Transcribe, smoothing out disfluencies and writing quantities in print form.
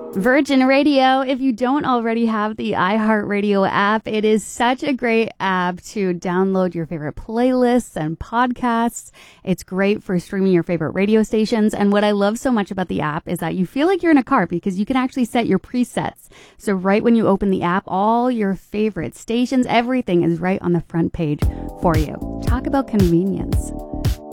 Virgin Radio, if you don't already have the iHeartRadio app, it is such a great app to download your favorite playlists and podcasts. It's great for streaming your favorite radio stations. And what I love so much about the app is that you feel like you're in a car because you can actually set your presets. So right when you open the app, all your favorite stations, everything is right on the front page for you. Talk about convenience.